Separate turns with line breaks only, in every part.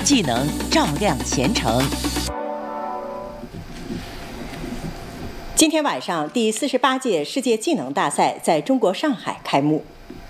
技能照亮前程。今天晚上，第48届世界技能大赛在中国上海开幕。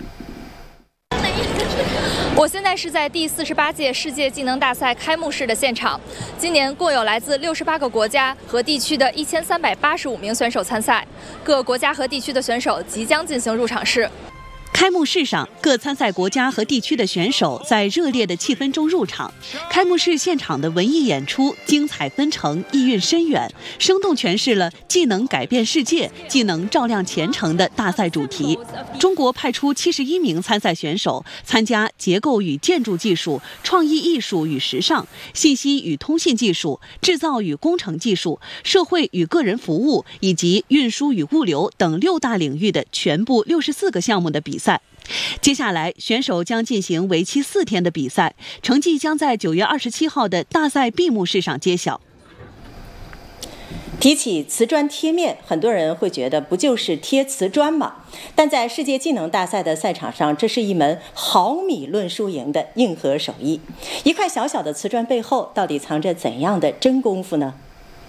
我现在是在第48届世界技能大赛开幕式的现场。今年共有来自68个国家和地区的1385名选手参赛，各国家和地区的选手即将进行入场式。
开幕式上，各参赛国家和地区的选手在热烈的气氛中入场。开幕式现场的文艺演出精彩纷呈，意蕴深远，生动诠释了技能改变世界、技能照亮前程的大赛主题。中国派出71名参赛选手参加结构与建筑技术、创意艺术与时尚、信息与通信技术、制造与工程技术、社会与个人服务以及运输与物流等6大领域的全部64个项目的比赛。接下来，选手将进行为期4天的比赛，成绩将在9月27号的大赛闭幕式上揭晓。
提起瓷砖贴面，很多人会觉得不就是贴瓷砖吗？但在世界技能大赛的赛场上，这是一门毫米论输赢的硬核手艺。一块小小的瓷砖背后，到底藏着怎样的真功夫呢？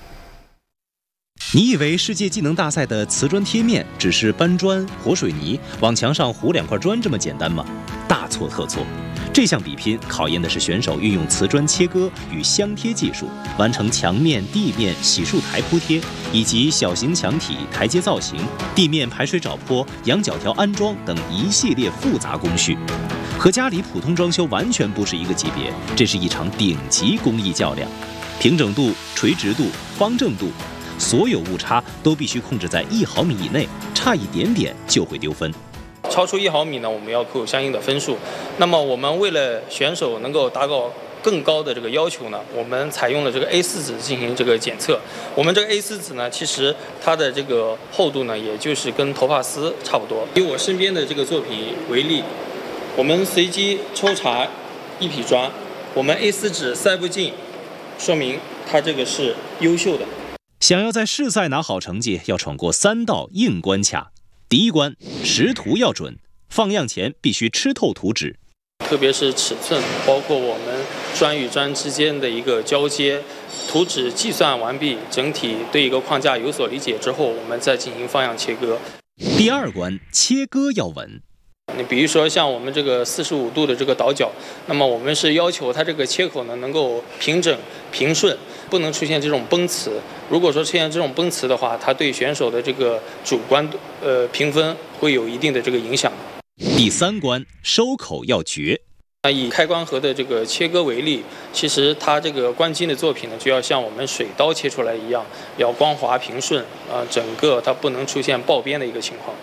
你以为世界技能大赛的瓷砖贴面只是搬砖、和水泥，往墙上糊2块砖这么简单吗？大错特错！这项比拼考验的是选手运用瓷砖切割与镶贴技术，完成墙面、地面、洗漱台铺贴，以及小型墙体、台阶造型、地面排水找坡、羊角条安装等一系列复杂工序，和家里普通装修完全不是一个级别。这是一场顶级工艺较量，平整度、垂直度、方正度。所有误差都必须控制在1毫米以内，差一点点就会丢分。
超出1毫米呢，我们要扣相应的分数。那么我们为了选手能够达到更高的这个要求呢，我们采用了这个 A4 纸进行这个检测。我们这个 A4 纸呢，其实它的这个厚度呢，也就是跟头发丝差不多。以我身边的这个作品为例，我们随机抽查一匹砖，我们 A4 纸塞不进，说明它这个是优秀的。
想要在试赛拿好成绩，要闯过3道硬关卡。第一关，识图要准，放样前必须吃透图纸，
特别是尺寸，包括我们砖与砖之间的一个交接，图纸计算完毕，整体对一个框架有所理解之后，我们再进行放样切割。
第二关，切割要稳。
你比如说像我们这个45度的这个倒角，那么我们是要求它这个切口呢能够平整平顺，不能出现这种崩瓷。如果说出现这种崩瓷的话，它对选手的这个主观评分会有一定的这个影响。
第3关，收口要绝。
以开关盒的这个切割为例，其实它这个关金的作品呢，就要像我们水刀切出来一样，要光滑平顺整个它不能出现爆边的一个情况。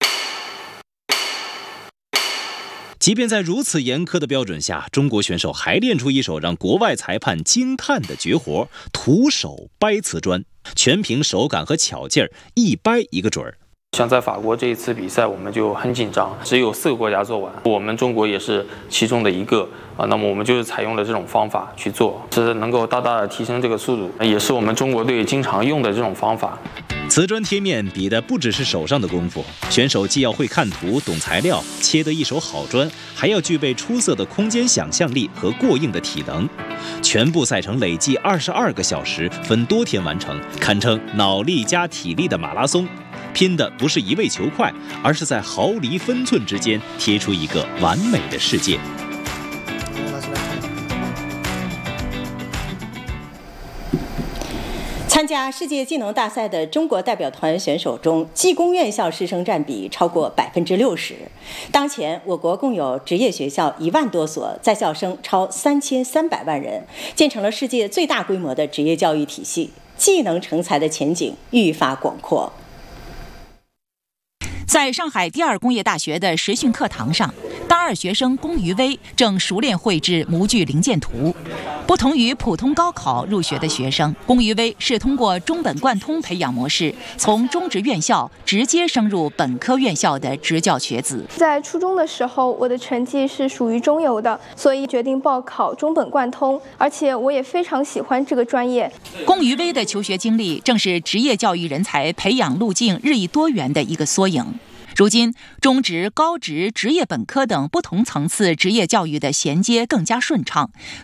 即便在如此严苛的标准下，中国选手还练出一手让国外裁判惊叹的绝活——徒手掰瓷砖，全凭手感和巧劲儿，一掰一个准儿。
像在法国这一次比赛，我们就很紧张，只有4个国家做完，我们中国也是其中的一个那么我们就是采用了这种方法去做，是能够大大的提升这个速度，也是我们中国队经常用的这种方法。
瓷砖贴面比的不只是手上的功夫，选手既要会看图、懂材料，切得一手好砖，还要具备出色的空间想象力和过硬的体能。全部赛程累计22个小时，分多天完成，堪称脑力加体力的马拉松。拼的不是一味求快，而是在毫厘分寸之间贴出一个完美的世界。
参加世界技能大赛的中国代表团选手中，技工院校师生占比超过60%。当前，我国共有职业学校1万多所，在校生超3300万人，建成了世界最大规模的职业教育体系，技能成才的前景愈发广阔。
在上海第二工业大学的实训课堂上，大2学生龚于威正熟练绘制模具零件图。不同于普通高考入学的学生，龚于威是通过中本贯通培养模式，从中职院校直接升入本科院校的职教学子。
在初中的时候，我的成绩是属于中游的，所以决定报考中本贯通，而且我也非常喜欢这个专业。
龚于威的求学经历正是职业教育人才培养路径日益多元的一个缩影。如今，中职、高职、职业本科等不同层次职业教育的衔接更加顺畅，